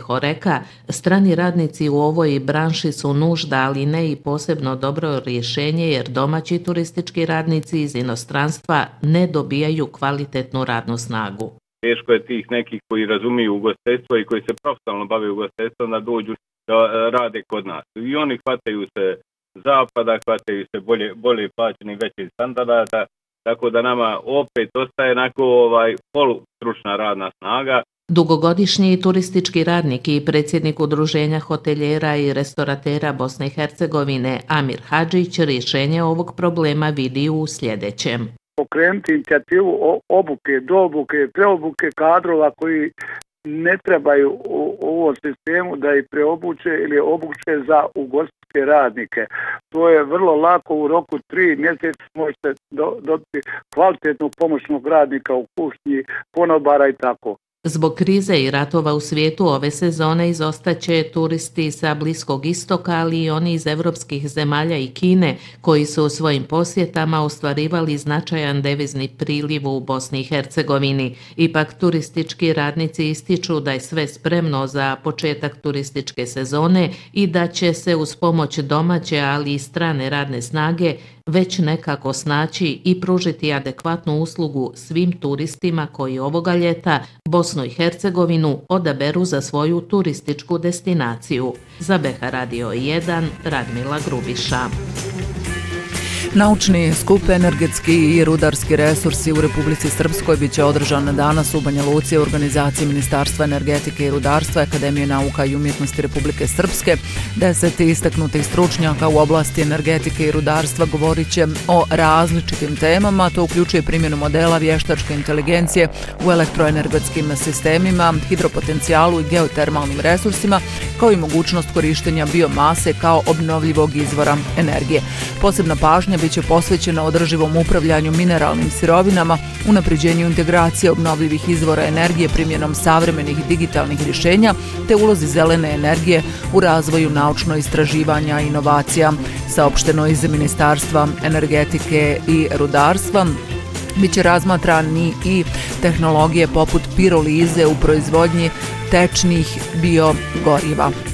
HoReCa, strani radnici u ovoj branši su nužda, ali ne i posebno dobro rješenje jer domaći turistički radnici iz inostranstva ne dobijaju kvalitetnu radnu snagu. Teško je tih nekih koji razumiju ugostiteljstvo i koji se profesionalno bave ugostiteljstvom da dođu da rade kod nas. I oni hvataju se zapada, hvataju se bolje plaćeni većih standarda, tako da nama opet ostaje polustručna radna snaga. Dugogodišnji turistički radnik i predsjednik Udruženja hotelijera i restoratera Bosne i Hercegovine Amir Hadžić rješenje ovog problema vidi u sljedećem. Pokrenuti inicijativu obuke, dobuke, preobuke kadrova koji ne trebaju u ovom sistemu da ih preobuče ili obuče za ugostiteljske radnike. To je vrlo lako, u roku 3 mjeseca možete dobiti kvalitetnog pomoćnog radnika u kušnji, konobara i tako. Zbog krize i ratova u svijetu ove sezone izostaće turisti sa Bliskog istoka, ali i oni iz evropskih zemalja i Kine koji su u svojim posjetama ostvarivali značajan devizni priliv u Bosni i Hercegovini. Ipak turistički radnici ističu da je sve spremno za početak turističke sezone i da će se uz pomoć domaće, ali i strane radne snage već nekako snaći i pružiti adekvatnu uslugu svim turistima koji ovoga ljeta Bosnu i Hercegovinu odaberu za svoju turističku destinaciju. Za BH Radio 1, Radmila Grubiša. Naučni skup energetski i rudarski resursi u Republici Srpskoj biće održan danas u Banja Luci u organizaciji Ministarstva energetike i rudarstva Akademije nauka i umjetnosti Republike Srpske. 10 istaknutih stručnjaka u oblasti energetike i rudarstva govorit će o različitim temama. To uključuje primjenu modela vještačke inteligencije u elektroenergetskim sistemima, hidropotencijalu i geotermalnim resursima, kao i mogućnost korištenja biomase kao obnovljivog izvora energije. Posebna pažnja biće posvećena održivom upravljanju mineralnim sirovinama, unapređenju integracije obnovljivih izvora energije primjenom savremenih digitalnih rješenja te ulozi zelene energije u razvoju naučno istraživanja i inovacija. Saopšteno iz Ministarstva energetike i rudarstva biće razmatrani i tehnologije poput pirolize u proizvodnji tečnih biogoriva.